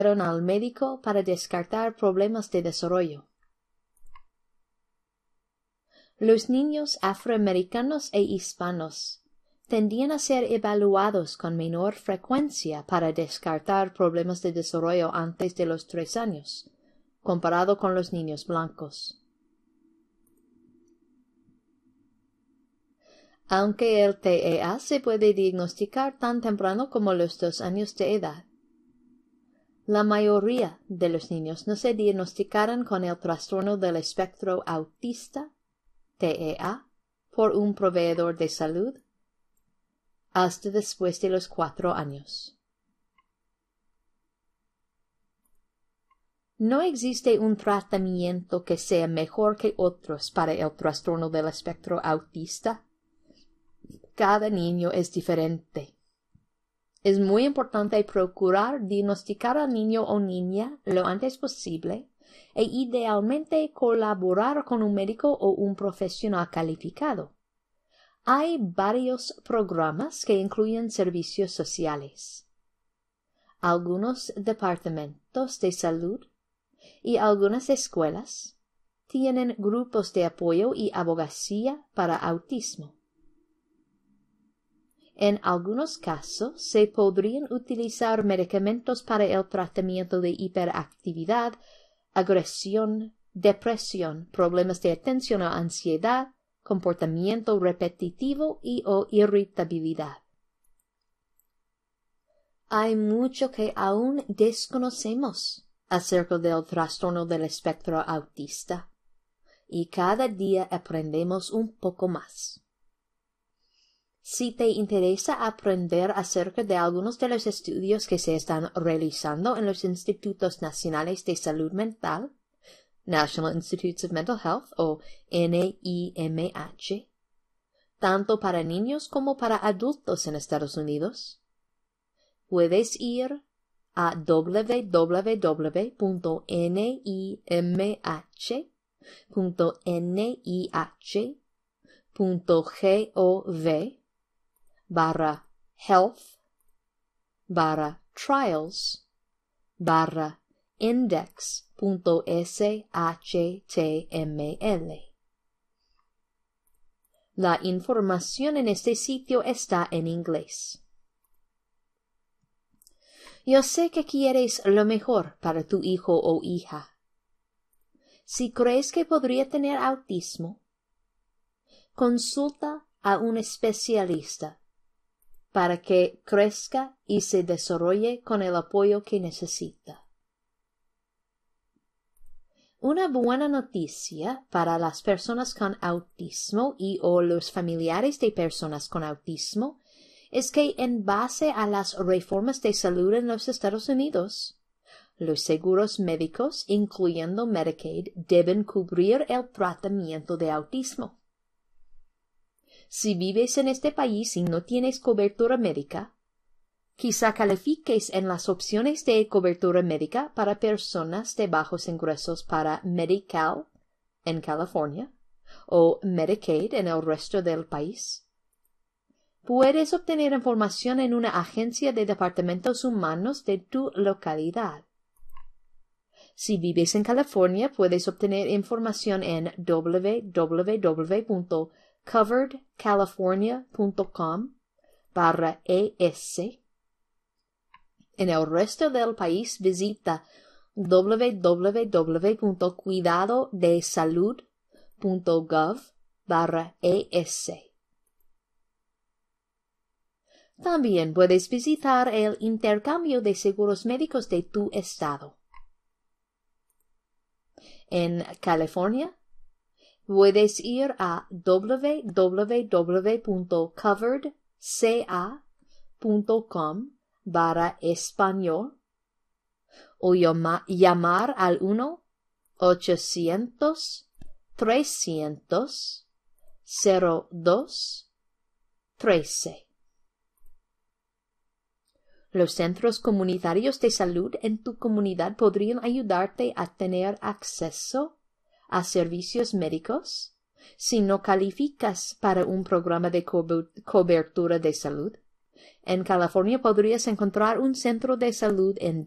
al médico para descartar problemas de desarrollo. Los niños afroamericanos e hispanos tendían a ser evaluados con menor frecuencia para descartar problemas de desarrollo antes de los 3 años, comparado con los niños blancos. Aunque el TEA se puede diagnosticar tan temprano como los 2 años de edad, la mayoría de los niños no se diagnosticaron con el trastorno del espectro autista, TEA, por un proveedor de salud hasta después de los 4 años. No existe un tratamiento que sea mejor que otros para el trastorno del espectro autista. Cada niño es diferente. Es muy importante procurar diagnosticar al niño o niña lo antes posible e idealmente colaborar con un médico o un profesional calificado. Hay varios programas que incluyen servicios sociales. Algunos departamentos de salud y algunas escuelas tienen grupos de apoyo y abogacía para autismo. En algunos casos se podrían utilizar medicamentos para el tratamiento de hiperactividad, agresión, depresión, problemas de atención o ansiedad, comportamiento repetitivo y o irritabilidad. Hay mucho que aún desconocemos acerca del trastorno del espectro autista, y cada día aprendemos un poco más. Si te interesa aprender acerca de algunos de los estudios que se están realizando en los Institutos Nacionales de Salud Mental, National Institutes of Mental Health o NIMH, tanto para niños como para adultos en Estados Unidos, puedes ir a www.nih.gov/health/index.html. La información en este sitio está en inglés. Yo sé que quieres lo mejor para tu hijo o hija. Si crees que podría tener autismo, consulta a un especialista para que crezca y se desarrolle con el apoyo que necesita. Una buena noticia para las personas con autismo y o los familiares de personas con autismo es que en base a las reformas de salud en los Estados Unidos, los seguros médicos, incluyendo Medicaid, deben cubrir el tratamiento de autismo. Si vives en este país y no tienes cobertura médica, quizá califiques en las opciones de cobertura médica para personas de bajos ingresos para Medi-Cal en California o Medicaid en el resto del país. Puedes obtener información en una agencia de departamentos humanos de tu localidad. Si vives en California, puedes obtener información en www.coveredcalifornia.com/ES. En el resto del país, visita www.cuidadodesalud.gov/ES. También puedes visitar el intercambio de seguros médicos de tu estado. En California, puedes ir a www.coveredca.com/español o llamar al 1-800-300-0213. Los centros comunitarios de salud en tu comunidad podrían ayudarte a tener acceso a servicios médicos si no calificas para un programa de cobertura de salud, En California podrías encontrar un centro de salud en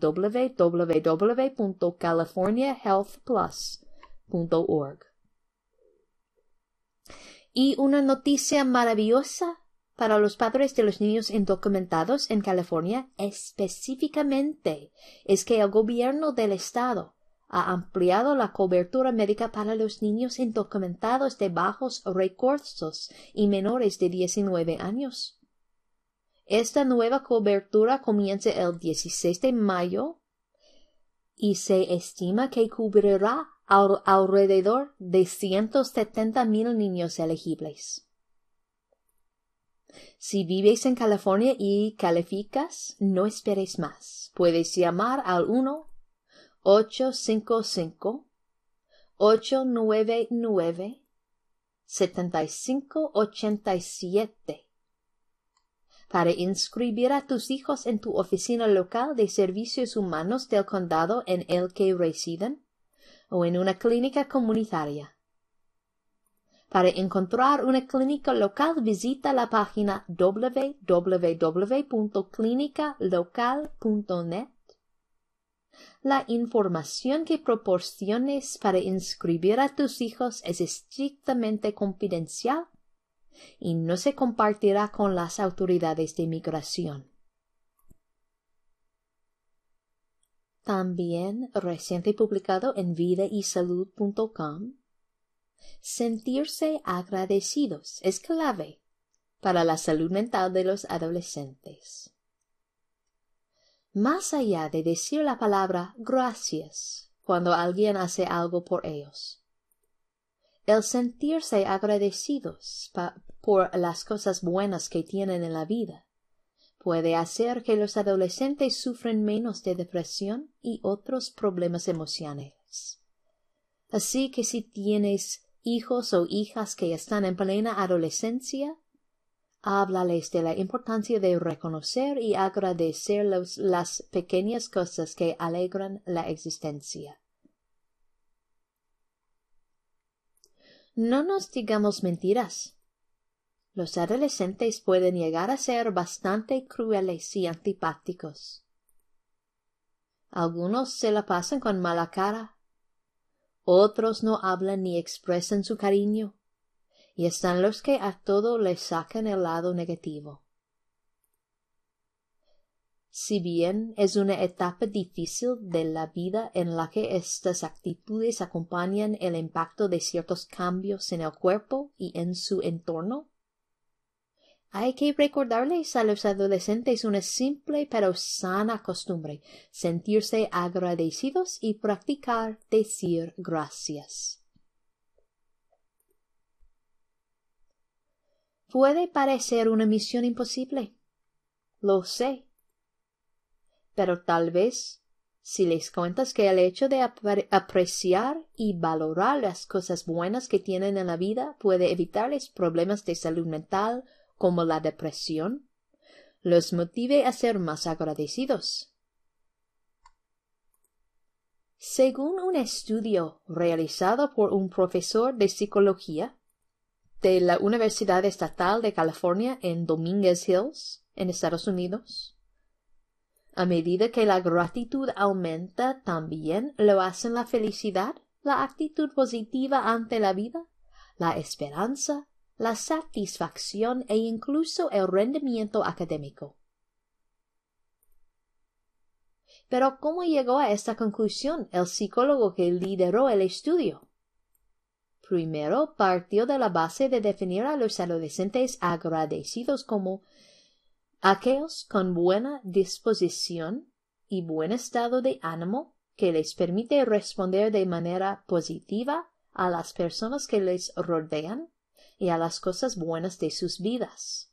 www.californiahealthplus.org. Y una noticia maravillosa para los padres de los niños indocumentados en California específicamente es que el gobierno del estado ha ampliado la cobertura médica para los niños indocumentados de bajos recursos y menores de 19 años. Esta nueva cobertura comienza el 16 de mayo y se estima que cubrirá alrededor de 170,000 niños elegibles. Si vives en California y calificas, no esperes más. Puedes llamar al 1-855-899-7587 para inscribir a tus hijos en tu oficina local de servicios humanos del condado en el que residen o en una clínica comunitaria. Para encontrar una clínica local, visita la página www.clinicalocal.net. La información que proporciones para inscribir a tus hijos es estrictamente confidencial y no se compartirá con las autoridades de migración. También reciente publicado en vidaysalud.com. Sentirse agradecidos es clave para la salud mental de los adolescentes. Más allá de decir la palabra gracias cuando alguien hace algo por ellos, el sentirse agradecidos por las cosas buenas que tienen en la vida puede hacer que los adolescentes sufran menos de depresión y otros problemas emocionales. Así que si tienes hijos o hijas que están en plena adolescencia, háblales de la importancia de reconocer y agradecer las pequeñas cosas que alegran la existencia. No nos digamos mentiras. Los adolescentes pueden llegar a ser bastante crueles y antipáticos. Algunos se la pasan con mala cara. Otros no hablan ni expresan su cariño, y están los que a todo le sacan el lado negativo. Si bien es una etapa difícil de la vida en la que estas actitudes acompañan el impacto de ciertos cambios en el cuerpo y en su entorno, hay que recordarles a los adolescentes una simple pero sana costumbre: sentirse agradecidos y practicar decir gracias. Puede parecer una misión imposible, lo sé, pero tal vez si les cuentas que el hecho de apreciar y valorar las cosas buenas que tienen en la vida puede evitarles problemas de salud mental como la depresión, los motive a ser más agradecidos. Según un estudio realizado por un profesor de psicología de la Universidad Estatal de California en Dominguez Hills, en Estados Unidos, a medida que la gratitud aumenta, también lo hacen la felicidad, la actitud positiva ante la vida, la esperanza, la satisfacción e incluso el rendimiento académico. Pero ¿cómo llegó a esta conclusión el psicólogo que lideró el estudio? Primero partió de la base de definir a los adolescentes agradecidos como aquellos con buena disposición y buen estado de ánimo que les permite responder de manera positiva a las personas que les rodean y a las cosas buenas de sus vidas.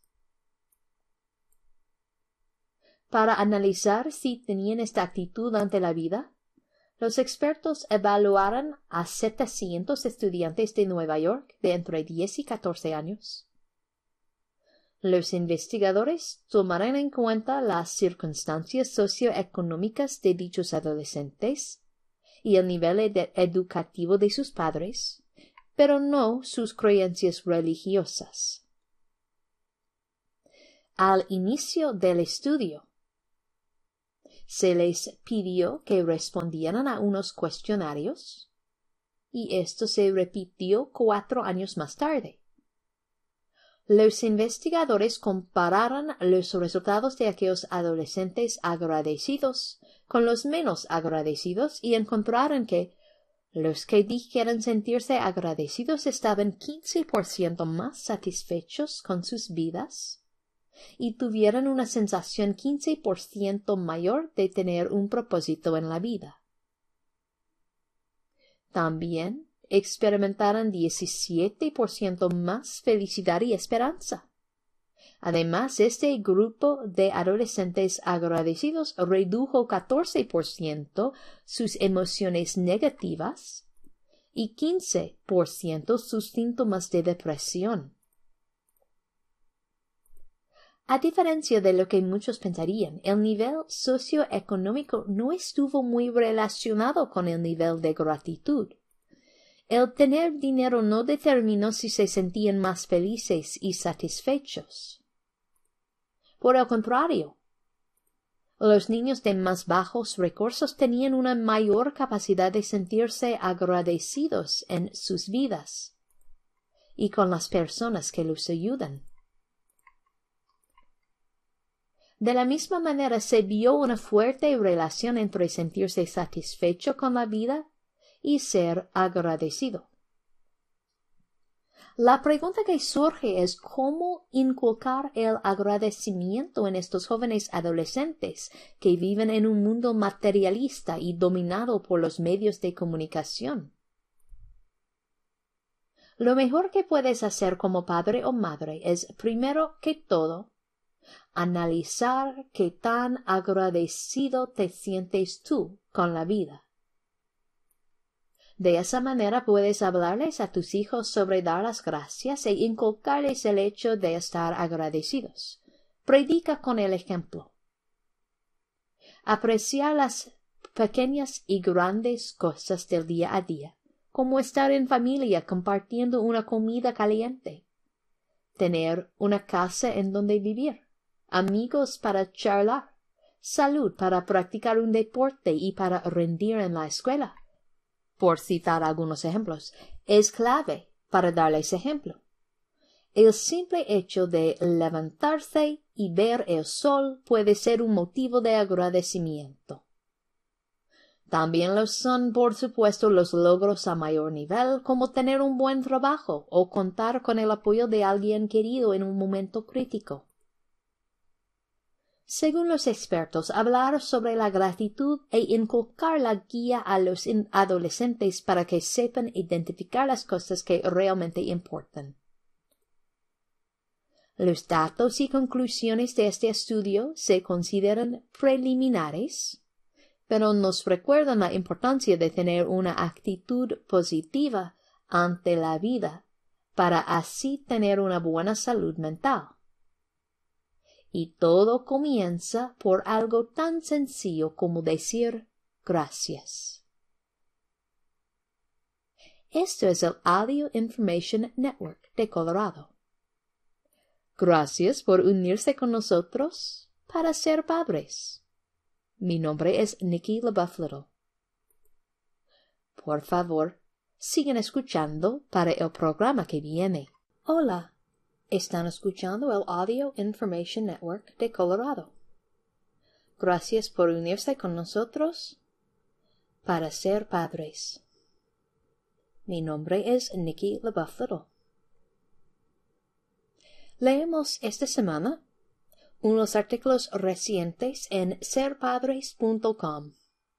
Para analizar si tenían esta actitud ante la vida, los expertos evaluaron a 700 estudiantes de Nueva York de entre 10 y 14 años. Los investigadores tomaron en cuenta las circunstancias socioeconómicas de dichos adolescentes y el nivel educativo de sus padres, pero no sus creencias religiosas. Al inicio del estudio, se les pidió que respondieran a unos cuestionarios, y esto se repitió 4 años más tarde. Los investigadores compararon los resultados de aquellos adolescentes agradecidos con los menos agradecidos y encontraron que los que dijeron sentirse agradecidos estaban 15% más satisfechos con sus vidas y tuvieron una sensación 15% mayor de tener un propósito en la vida. También experimentaron 17% más felicidad y esperanza. Además, este grupo de adolescentes agradecidos redujo 14% sus emociones negativas y 15% sus síntomas de depresión. A diferencia de lo que muchos pensarían, el nivel socioeconómico no estuvo muy relacionado con el nivel de gratitud. El tener dinero no determinó si se sentían más felices y satisfechos. Por el contrario, los niños de más bajos recursos tenían una mayor capacidad de sentirse agradecidos en sus vidas y con las personas que los ayudan. De la misma manera se vio una fuerte relación entre sentirse satisfecho con la vida y ser agradecido. La pregunta que surge es cómo inculcar el agradecimiento en estos jóvenes adolescentes que viven en un mundo materialista y dominado por los medios de comunicación. Lo mejor que puedes hacer como padre o madre es, primero que todo, analizar qué tan agradecido te sientes tú con la vida. De esa manera puedes hablarles a tus hijos sobre dar las gracias e inculcarles el hecho de estar agradecidos. Predica con el ejemplo. Apreciar las pequeñas y grandes cosas del día a día, como estar en familia compartiendo una comida caliente, tener una casa en donde vivir, amigos para charlar, salud para practicar un deporte y para rendir en la escuela. Por citar algunos ejemplos, es clave para darles ejemplo. El simple hecho de levantarse y ver el sol puede ser un motivo de agradecimiento. También lo son, por supuesto, los logros a mayor nivel, como tener un buen trabajo o contar con el apoyo de alguien querido en un momento crítico. Según los expertos, hablar sobre la gratitud e inculcar la guía a los adolescentes para que sepan identificar las cosas que realmente importan. Los datos y conclusiones de este estudio se consideran preliminares, pero nos recuerdan la importancia de tener una actitud positiva ante la vida para así tener una buena salud mental. Y todo comienza por algo tan sencillo como decir gracias. Esto es el Audio Information Network de Colorado. Gracias por unirse con nosotros para ser padres. Mi nombre es Nikki LaBeouf Little. Por favor, sigan escuchando para el programa que viene. Hola. Están escuchando el Audio Information Network de Colorado. Gracias por unirse con nosotros para ser padres. Mi nombre es Nikki LaBeouf Little. Leemos esta semana unos artículos recientes en serpadres.com.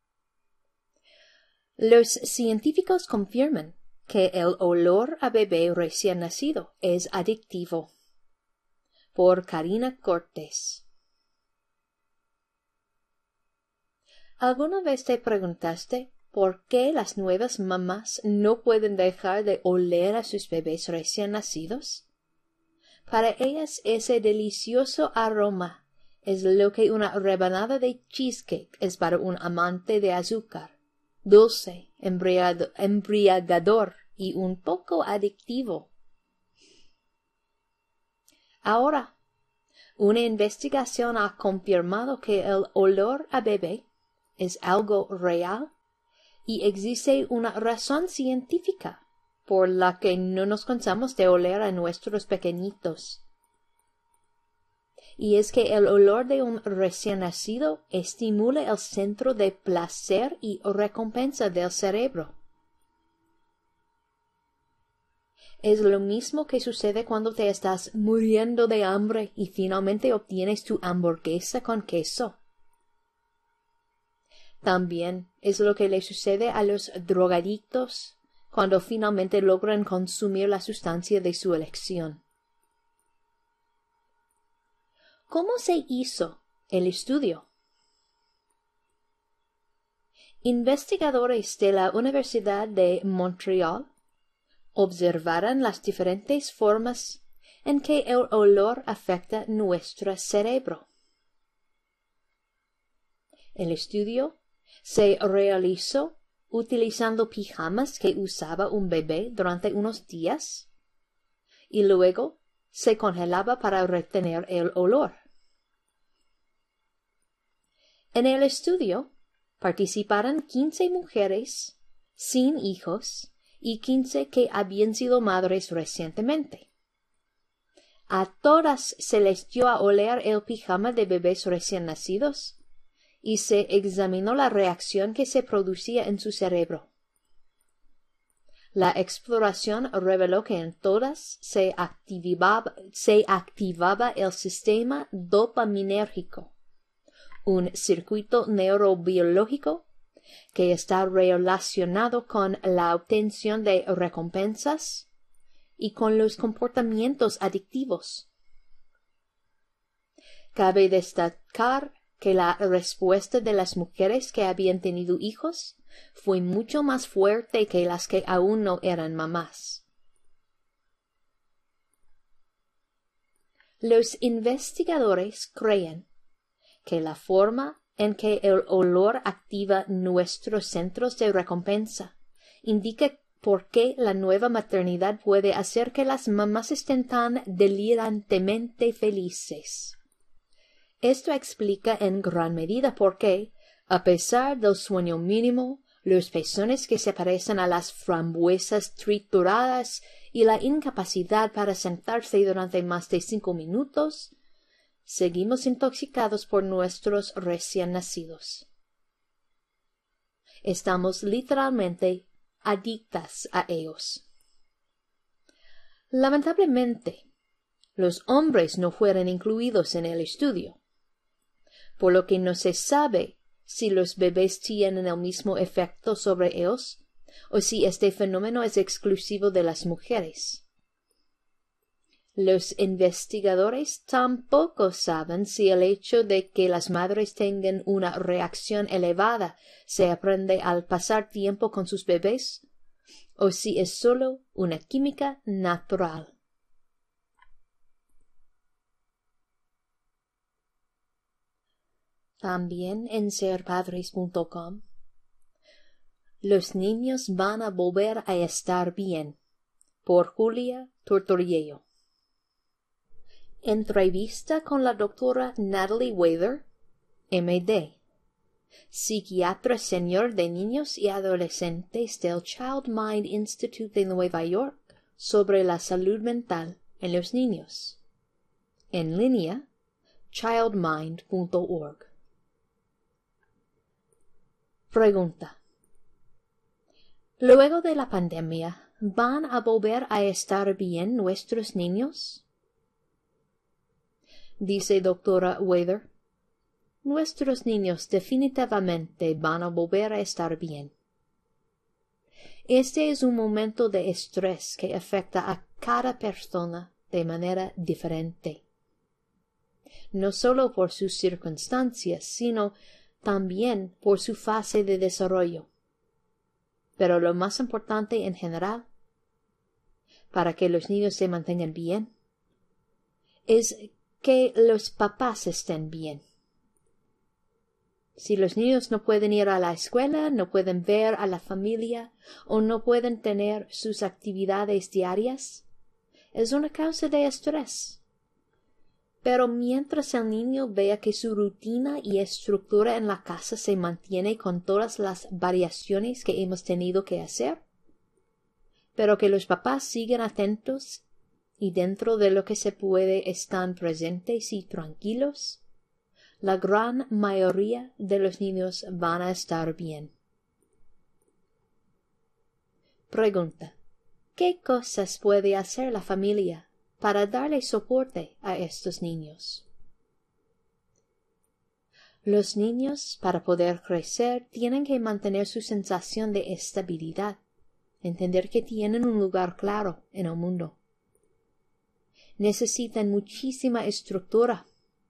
Los científicos confirman que el olor a bebé recién nacido es adictivo. Por Karina Cortés. ¿Alguna vez te preguntaste por qué las nuevas mamás no pueden dejar de oler a sus bebés recién nacidos? Para ellas ese delicioso aroma es lo que una rebanada de cheesecake es para un amante de azúcar, dulce, embriagador y un poco adictivo. Ahora, Una investigación ha confirmado que el olor a bebé es algo real y existe una razón científica por la que no nos cansamos de oler a nuestros pequeñitos. Y es que el olor de un recién nacido estimula el centro de placer y recompensa del cerebro. Es lo mismo que sucede cuando te estás muriendo de hambre y finalmente obtienes tu hamburguesa con queso. También es lo que le sucede a los drogadictos cuando finalmente logran consumir la sustancia de su elección. ¿Cómo se hizo el estudio? Investigadores de la Universidad de Montreal observaron las diferentes formas en que el olor afecta nuestro cerebro. El estudio se realizó utilizando pijamas que usaba un bebé durante unos días y luego se congelaba para retener el olor. En el estudio participaron 15 mujeres sin hijos y 15 que habían sido madres recientemente. A todas se les dio a oler el pijama de bebés recién nacidos y se examinó la reacción que se producía en su cerebro. La exploración reveló que en todas se activaba el sistema dopaminérgico, un circuito neurobiológico que está relacionado con la obtención de recompensas y con los comportamientos adictivos. Cabe destacar que la respuesta de las mujeres que habían tenido hijos fue mucho más fuerte que las que aún no eran mamás. Los investigadores creen que la forma en que el olor activa nuestros centros de recompensa indica por qué la nueva maternidad puede hacer que las mamás estén tan delirantemente felices. Esto explica en gran medida por qué, a pesar del sueño mínimo, los pezones que se parecen a las frambuesas trituradas y la incapacidad para sentarse durante más de 5 minutos, seguimos intoxicados por nuestros recién nacidos. Estamos literalmente adictas a ellos. Lamentablemente, los hombres no fueron incluidos en el estudio, por lo que no se sabe si los bebés tienen el mismo efecto sobre ellos o si este fenómeno es exclusivo de las mujeres. Los investigadores tampoco saben si el hecho de que las madres tengan una reacción elevada se aprende al pasar tiempo con sus bebés o si es solo una química natural. También en serpadres.com. Los niños van a volver a estar bien, por Julia Tortoriello. Entrevista con la doctora Natalie Wather, M.D., psiquiatra senior de niños y adolescentes del Child Mind Institute de Nueva York, sobre la salud mental en los niños. En línea, childmind.org. Pregunta: luego de la pandemia, ¿van a volver a estar bien nuestros niños? Dice doctora Wather: nuestros niños definitivamente van a volver a estar bien. Este es un momento de estrés que afecta a cada persona de manera diferente, no solo por sus circunstancias, sino también por su fase de desarrollo. Pero lo más importante en general, para que los niños se mantengan bien, es que los papás estén bien. Si los niños no pueden ir a la escuela, no pueden ver a la familia o no pueden tener sus actividades diarias, es una causa de estrés. Pero mientras el niño vea que su rutina y estructura en la casa se mantiene con todas las variaciones que hemos tenido que hacer, pero que los papás siguen atentos y dentro de lo que se puede están presentes y tranquilos, la gran mayoría de los niños van a estar bien. Pregunta: ¿qué cosas puede hacer la familia para darle soporte a estos niños? Los niños, para poder crecer, tienen que mantener su sensación de estabilidad, entender que tienen un lugar claro en el mundo. Necesitan muchísima estructura.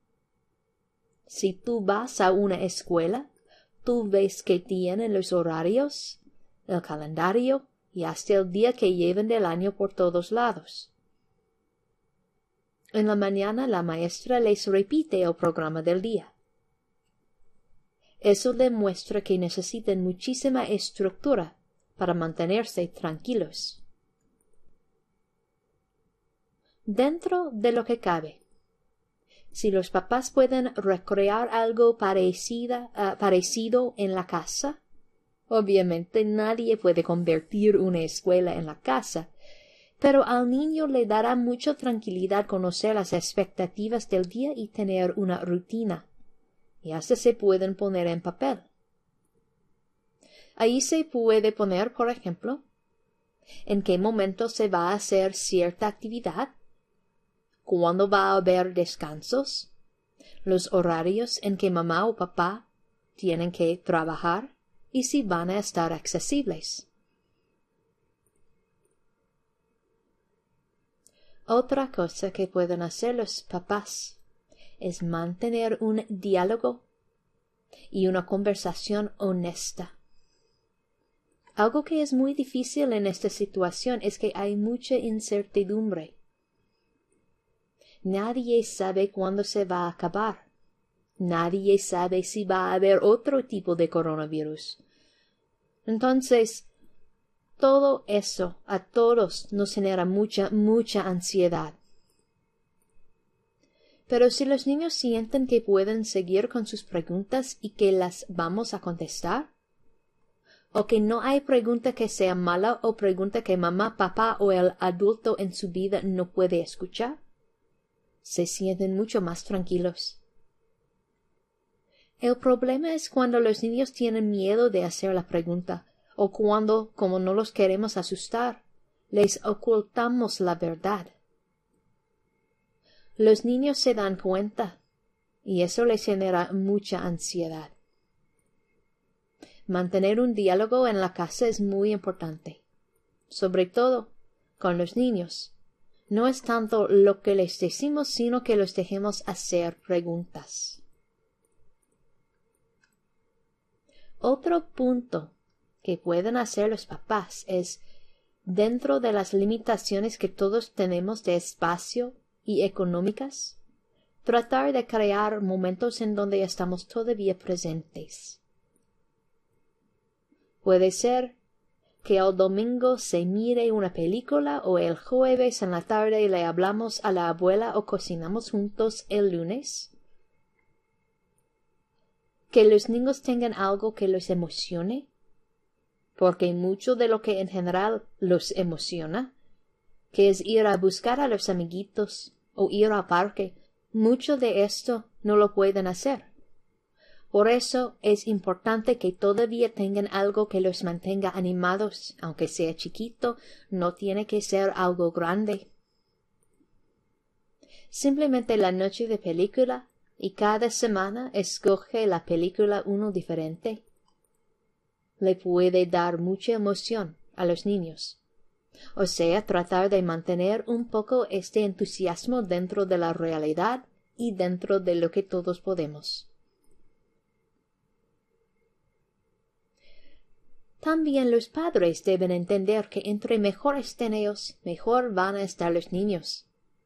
Si tú vas a una escuela, tú ves que tienen los horarios, el calendario y hasta el día que lleven del año por todos lados. En la mañana la maestra les repite el programa del día. Eso demuestra que necesitan muchísima estructura para mantenerse tranquilos. Dentro de lo que cabe, si los papás pueden recrear algo parecido en la casa, obviamente nadie puede convertir una escuela en la casa, pero al niño le dará mucha tranquilidad conocer las expectativas del día y tener una rutina, y hasta se pueden poner en papel. Ahí se puede poner, por ejemplo, en qué momento se va a hacer cierta actividad, cuándo va a haber descansos, los horarios en que mamá o papá tienen que trabajar y si van a estar accesibles. Otra cosa que pueden hacer los papás es mantener un diálogo y una conversación honesta. Algo que es muy difícil en esta situación es que hay mucha incertidumbre. Nadie sabe cuándo se va a acabar. Nadie sabe si va a haber otro tipo de coronavirus. Entonces, todo eso a todos nos genera mucha ansiedad. Pero si los niños sienten que pueden seguir con sus preguntas y que las vamos a contestar, o que no hay pregunta que sea mala o pregunta que mamá, papá o el adulto en su vida no puede escuchar, se sienten mucho más tranquilos. El problema es cuando los niños tienen miedo de hacer la pregunta, o cuando, como no los queremos asustar, les ocultamos la verdad. Los niños se dan cuenta, y eso les genera mucha ansiedad. Mantener un diálogo en la casa es muy importante, sobre todo con los niños. No es tanto lo que les decimos, sino que los dejemos hacer preguntas. Otro punto que pueden hacer los papás es, dentro de las limitaciones que todos tenemos de espacio y económicas, tratar de crear momentos en donde estamos todavía presentes. Puede ser que el domingo se mire una película o el jueves en la tarde le hablamos a la abuela o cocinamos juntos el lunes. Que los niños tengan algo que los emocione, porque mucho de lo que en general los emociona, que es ir a buscar a los amiguitos o ir al parque, mucho de esto no lo pueden hacer. Por eso es importante que todavía tengan algo que los mantenga animados, aunque sea chiquito, no tiene que ser algo grande. Simplemente la noche de película, y cada semana escoge la película uno diferente. Le puede dar mucha emoción a los niños. O sea, tratar de mantener un poco este entusiasmo dentro de la realidad y dentro de lo que todos podemos. También los padres deben entender que entre mejor estén ellos, mejor van a estar los niños.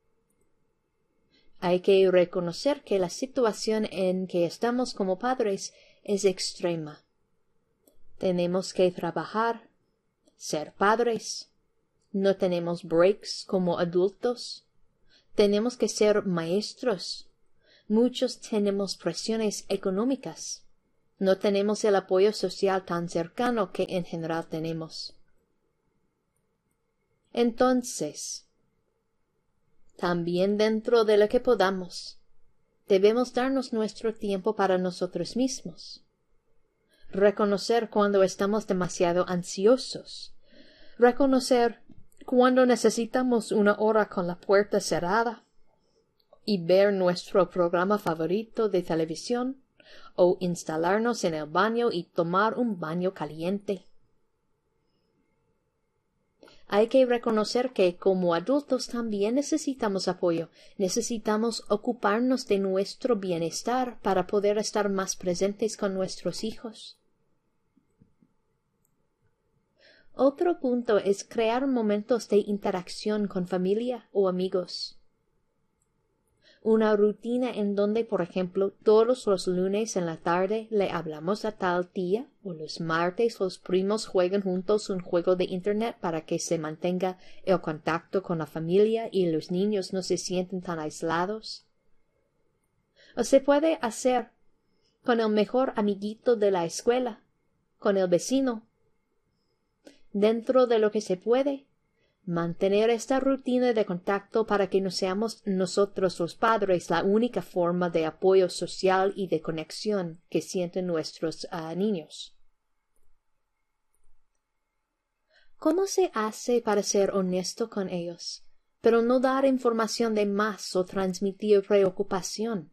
Hay que reconocer que la situación en que estamos como padres es extrema. Tenemos que trabajar, ser padres, no tenemos breaks como adultos, tenemos que ser maestros. Muchos tenemos presiones económicas. No tenemos el apoyo social tan cercano que en general tenemos. Entonces, también dentro de lo que podamos, debemos darnos nuestro tiempo para nosotros mismos. Reconocer cuando estamos demasiado ansiosos. Reconocer cuando necesitamos una hora con la puerta cerrada y ver nuestro programa favorito de televisión o instalarnos en el baño y tomar un baño caliente. Hay que reconocer que como adultos también necesitamos apoyo, necesitamos ocuparnos de nuestro bienestar para poder estar más presentes con nuestros hijos. Otro punto es crear momentos de interacción con familia o amigos. Una rutina en donde, por ejemplo, todos los lunes en la tarde le hablamos a tal tía, o los martes los primos juegan juntos un juego de internet para que se mantenga el contacto con la familia y los niños no se sienten tan aislados. O se puede hacer con el mejor amiguito de la escuela, con el vecino. Dentro de lo que se puede, mantener esta rutina de contacto para que no seamos nosotros los padres la única forma de apoyo social y de conexión que sienten nuestros niños. ¿Cómo se hace para ser honesto con ellos, pero no dar información de más o transmitir preocupación?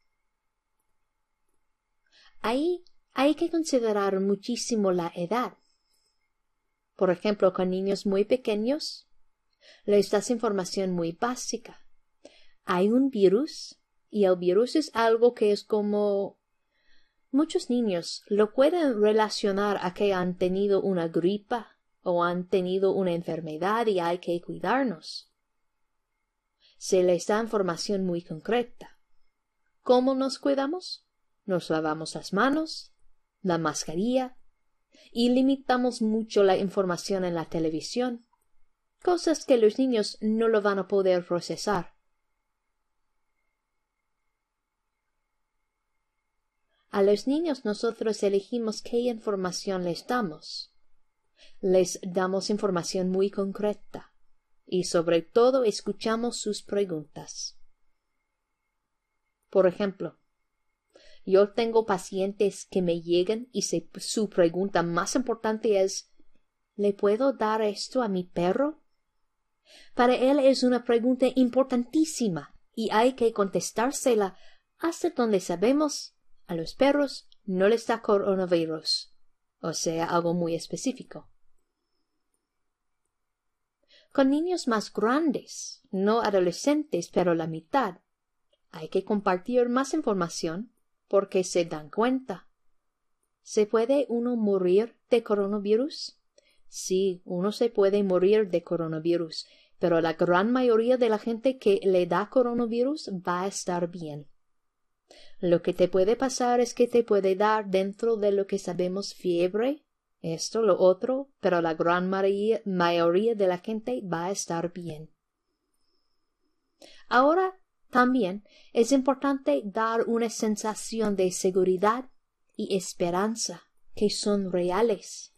Ahí hay que considerar muchísimo la edad. Por ejemplo, con niños muy pequeños, les das información muy básica. Hay un virus, y el virus es algo que es como... Muchos niños lo pueden relacionar a que han tenido una gripa o han tenido una enfermedad y hay que cuidarnos. Se les da información muy concreta. ¿Cómo nos cuidamos? Nos lavamos las manos, la mascarilla, y limitamos mucho la información en la televisión, cosas que los niños no lo van a poder procesar. A los niños nosotros elegimos qué información les damos. Les damos información muy concreta y sobre todo escuchamos sus preguntas. Por ejemplo, yo tengo pacientes que me llegan y su pregunta más importante es ¿le puedo dar esto a mi perro? Para él es una pregunta importantísima y hay que contestársela hasta donde sabemos a los perros no les da coronavirus, o sea, algo muy específico. Con niños más grandes, no adolescentes, pero la mitad, hay que compartir más información porque se dan cuenta. ¿Se puede uno morir de coronavirus? Sí, uno se puede morir de coronavirus, pero la gran mayoría de la gente que le da coronavirus va a estar bien. Lo que te puede pasar es que te puede dar dentro de lo que sabemos fiebre, esto, lo otro, pero la gran mayoría de la gente va a estar bien. Ahora, también es importante dar una sensación de seguridad y esperanza que son reales.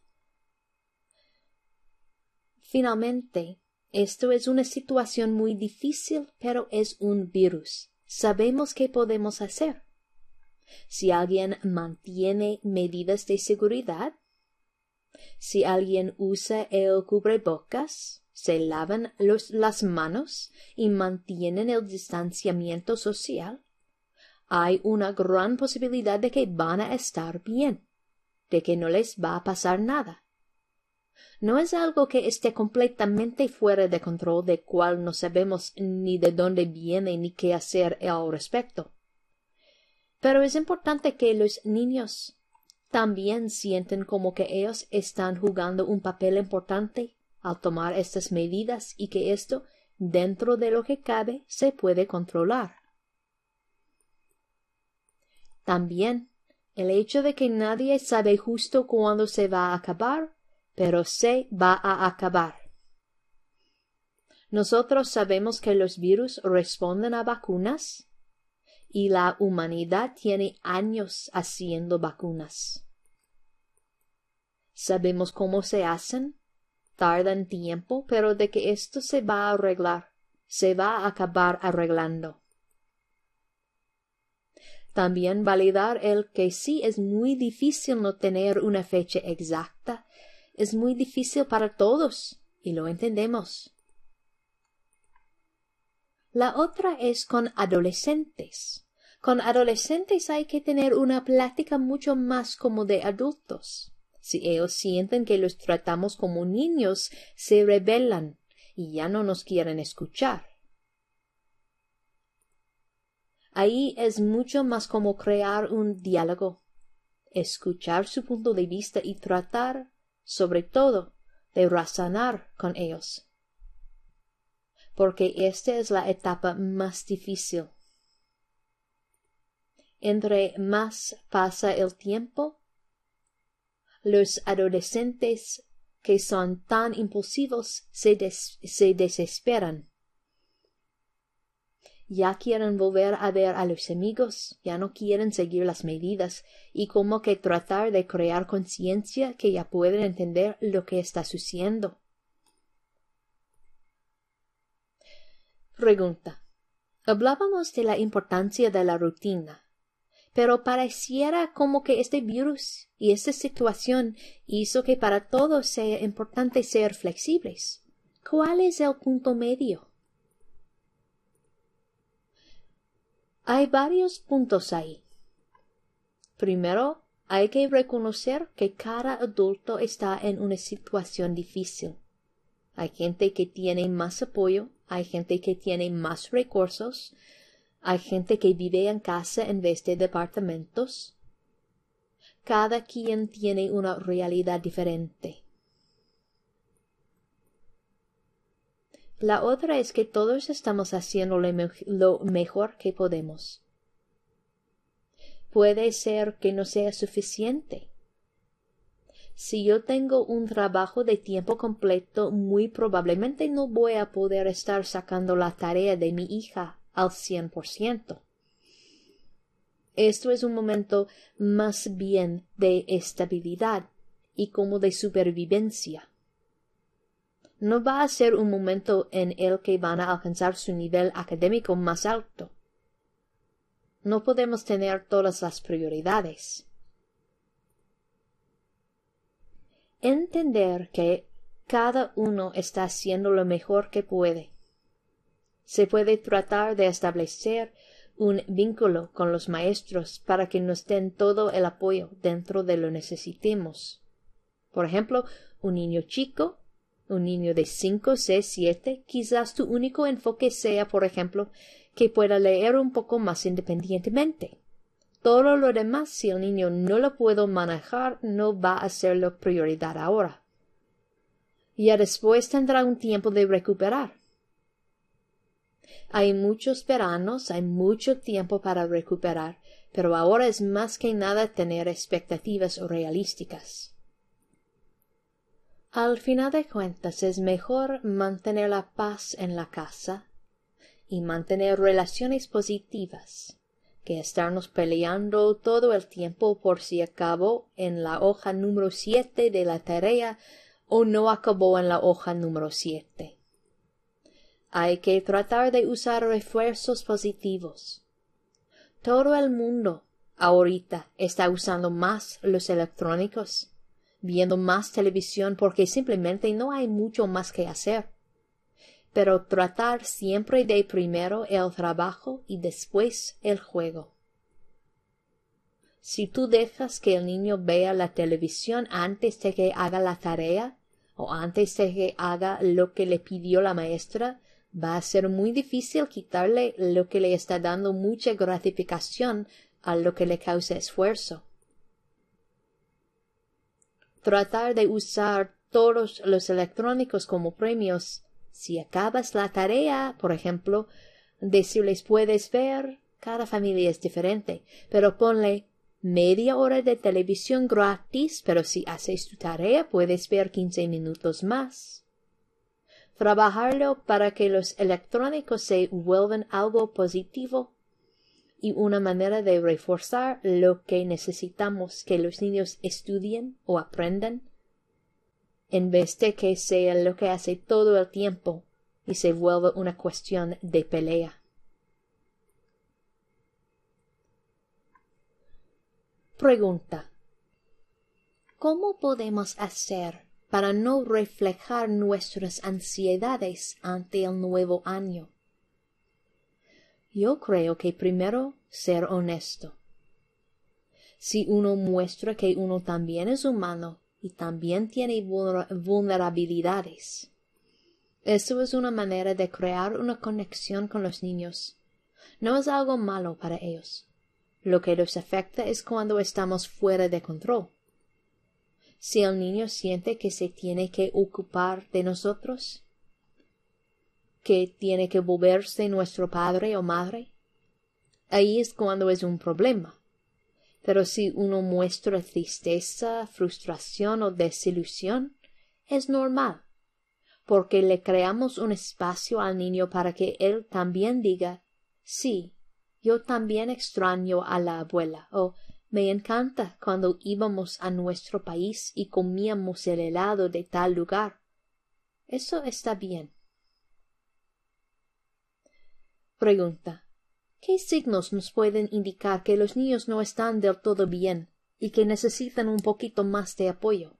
Finalmente, esto es una situación muy difícil, pero es un virus. Sabemos qué podemos hacer. Si alguien mantiene medidas de seguridad, si alguien usa el cubrebocas, se lavan las manos y mantienen el distanciamiento social, hay una gran posibilidad de que van a estar bien, de que no les va a pasar nada. No es algo que esté completamente fuera de control, de cual no sabemos ni de dónde viene ni qué hacer al respecto. Pero es importante que los niños también sienten como que ellos están jugando un papel importante al tomar estas medidas y que esto, dentro de lo que cabe, se puede controlar. También el hecho de que nadie sabe justo cuándo se va a acabar, pero se va a acabar. Nosotros sabemos que los virus responden a vacunas y la humanidad tiene años haciendo vacunas. Sabemos cómo se hacen, tardan tiempo, pero de que esto se va a arreglar, se va a acabar arreglando. También validar el que sí es muy difícil no tener una fecha exacta, es muy difícil para todos, y lo entendemos. La otra es con adolescentes. Con adolescentes hay que tener una plática mucho más como de adultos. Si ellos sienten que los tratamos como niños, se rebelan y ya no nos quieren escuchar. Ahí es mucho más como crear un diálogo, escuchar su punto de vista y tratar, sobre todo, de razonar con ellos. Porque esta es la etapa más difícil. Entre más pasa el tiempo, los adolescentes que son tan impulsivos se desesperan. Ya quieren volver a ver a los amigos, ya no quieren seguir las medidas y como que tratar de crear conciencia que ya pueden entender lo que está sucediendo. Pregunta. Hablábamos de la importancia de la rutina, pero pareciera como que este virus y esta situación hizo que para todos sea importante ser flexibles. ¿Cuál es el punto medio? Hay varios puntos ahí. Primero, hay que reconocer que cada adulto está en una situación difícil. Hay gente que tiene más apoyo, hay gente que tiene más recursos, hay gente que vive en casa en vez de departamentos. Cada quien tiene una realidad diferente. La otra es que todos estamos haciendo lo mejor que podemos. Puede ser que no sea suficiente. Si yo tengo un trabajo de tiempo completo, muy probablemente no voy a poder estar sacando la tarea de mi hija al 100%. Esto es un momento más bien de estabilidad y como de supervivencia. No va a ser un momento en el que van a alcanzar su nivel académico más alto. No podemos tener todas las prioridades. Entender que cada uno está haciendo lo mejor que puede. Se puede tratar de establecer un vínculo con los maestros para que nos den todo el apoyo dentro de lo necesitemos. Por ejemplo, un niño chico, un niño de 5, 6, 7, quizás tu único enfoque sea, por ejemplo, que pueda leer un poco más independientemente. Todo lo demás, si el niño no lo puede manejar, no va a ser la prioridad ahora. Ya después tendrá un tiempo de recuperar. Hay muchos veranos, hay mucho tiempo para recuperar, pero ahora es más que nada tener expectativas realísticas. Al final de cuentas es mejor mantener la paz en la casa y mantener relaciones positivas que estarnos peleando todo el tiempo por si acabó en la hoja número 7 de la tarea o no acabó en la hoja número 7. Hay que tratar de usar refuerzos positivos. Todo el mundo ahorita está usando más los electrónicos, viendo más televisión porque simplemente no hay mucho más que hacer. Pero tratar siempre de primero el trabajo y después el juego. Si tú dejas que el niño vea la televisión antes de que haga la tarea o antes de que haga lo que le pidió la maestra, va a ser muy difícil quitarle lo que le está dando mucha gratificación a lo que le causa esfuerzo. Tratar de usar todos los electrónicos como premios. Si acabas la tarea, por ejemplo, decirles puedes ver, cada familia es diferente, pero ponle media hora de televisión gratis, pero si haces tu tarea puedes ver 15 minutos más. trabajarlo para que los electrónicos se vuelvan algo positivo y una manera de reforzar lo que necesitamos que los niños estudien o aprendan, en vez de que sea lo que hace todo el tiempo y se vuelva una cuestión de pelea. Pregunta: ¿cómo podemos hacer para no reflejar nuestras ansiedades ante el nuevo año? Yo creo que primero ser honesto. Si uno muestra que uno también es humano y también tiene vulnerabilidades, eso es una manera de crear una conexión con los niños. No es algo malo para ellos. Lo que los afecta es cuando estamos fuera de control. Si el niño siente que se tiene que ocupar de nosotros, que tiene que volverse nuestro padre o madre, ahí es cuando es un problema. Pero si uno muestra tristeza, frustración o desilusión, es normal, porque le creamos un espacio al niño para que él también diga: sí, yo también extraño a la abuela, o me encanta cuando íbamos a nuestro país y comíamos el helado de tal lugar. Eso está bien. Pregunta: ¿qué signos nos pueden indicar que los niños no están del todo bien y que necesitan un poquito más de apoyo?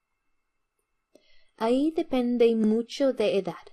Ahí depende mucho de edad.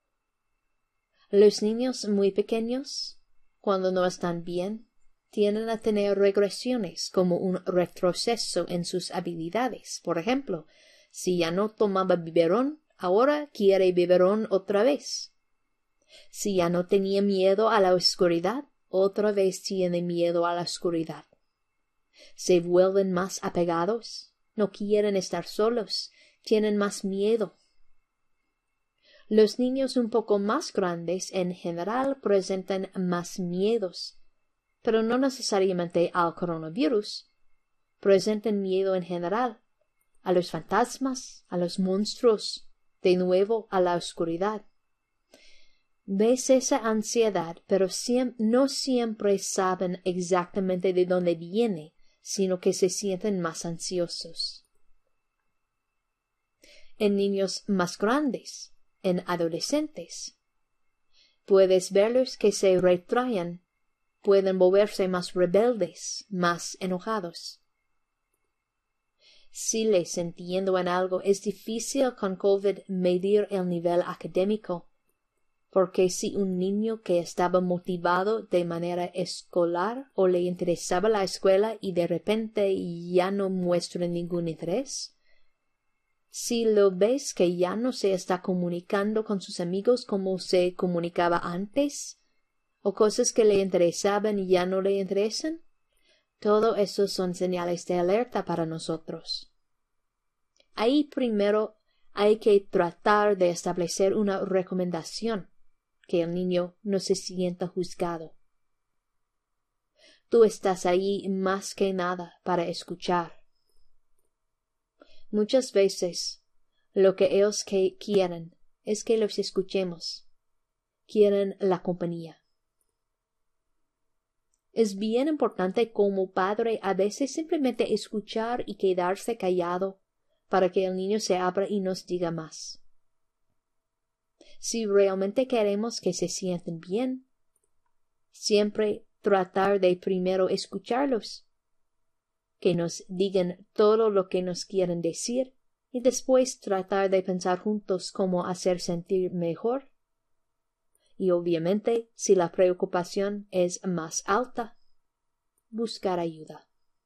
Los niños muy pequeños, cuando no están bien, tienden a tener regresiones como un retroceso en sus habilidades. Por ejemplo, si ya no tomaba biberón, ahora quiere biberón otra vez. Si ya no tenía miedo a la oscuridad, otra vez tiene miedo a la oscuridad. Se vuelven más apegados, no quieren estar solos, tienen más miedo. Los niños un poco más grandes en general presentan más miedos, pero no necesariamente al coronavirus. Presentan miedo en general, a los fantasmas, a los monstruos, de nuevo a la oscuridad. Ves esa ansiedad, pero no siempre saben exactamente de dónde viene, sino que se sienten más ansiosos. En niños más grandes, en adolescentes, puedes verlos que se retraen, pueden volverse más rebeldes, más enojados. Si les entiendo en algo, es difícil con COVID medir el nivel académico, porque si un niño que estaba motivado de manera escolar o le interesaba la escuela y de repente ya no muestra ningún interés, si lo ves que ya no se está comunicando con sus amigos como se comunicaba antes, o cosas que le interesaban y ya no le interesan, todo eso son señales de alerta para nosotros. Ahí primero hay que tratar de establecer una recomendación, que el niño no se sienta juzgado. Tú estás ahí más que nada para escuchar. Muchas veces lo que ellos quieren es que los escuchemos. Quieren la compañía. Es bien importante como padre a veces simplemente escuchar y quedarse callado para que el niño se abra y nos diga más. Si realmente queremos que se sienten bien, siempre tratar de primero escucharlos, que nos digan todo lo que nos quieren decir y después tratar de pensar juntos cómo hacer sentir mejor. Y obviamente, si la preocupación es más alta, buscar ayuda.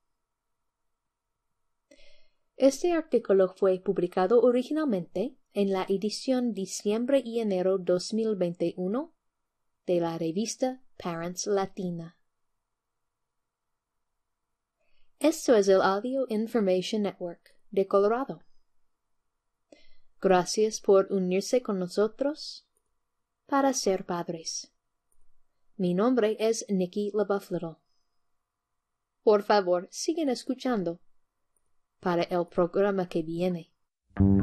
Este artículo fue publicado originalmente en la edición diciembre y enero 2021 de la revista Parents Latina. Esto es el Audio Information Network de Colorado. Gracias por unirse con nosotros para ser padres. Mi nombre es Nikki LaBeouf Little. Por favor, sigan escuchando para el programa que viene.